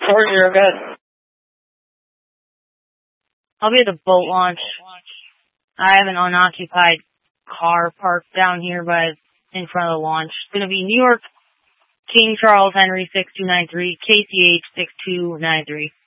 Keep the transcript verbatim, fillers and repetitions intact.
Four zero, good. I'll be at the boat launch. I have an unoccupied car parked down here by in front of the launch. It's going to be New York, King Charles Henry six two nine three, K C H six two nine three.